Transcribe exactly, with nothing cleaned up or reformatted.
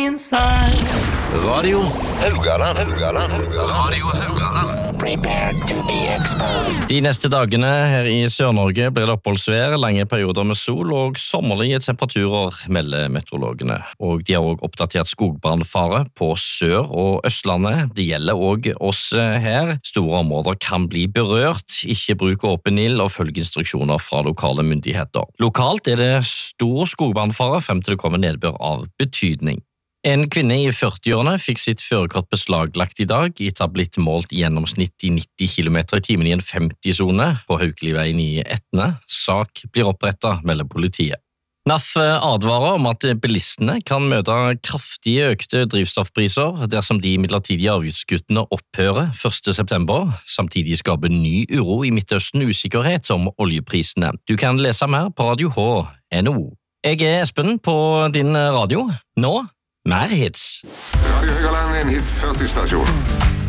inside. Radio Haugaland. Haugaland. Radio Haugaland. Prepare to be exposed. De neste dagene her i Sør-Norge blir det oppholdsvær, lange perioder med sol og sommerlige temperaturer, melder meteorologene. Og de har også oppdatert skogbrannfare på Sør- og Østlandet. Det gjelder også oss her. Store områder kan bli berørt. Ikke bruk åpen ild og følg instruksjoner fra lokale myndigheter. Lokalt er det stor skogbrannfare frem til det kommer nedbør av betydning. En kvinne i førtiårene fikk sitt førerkort beslaglagt i dag, etter å ha blitt målt i gjennomsnitt i nitti kilometer i timen i en femti-sone på Haukeliveien i Etne. Sak blir opprettet, melder politiet. N A F advarer om at bilistene kan møte kraftig økte drivstoffpriser dersom de midlertidige avgiftskuttene opphører første september, samtidig skaper ny uro i Midtøsten usikkerhet om oljeprisene. Du kan lese mer på Radio H punktum N O. Jeg er Espen på din radio. Nå, mer hits. Radio Haugaland er en hit førti-stasjon.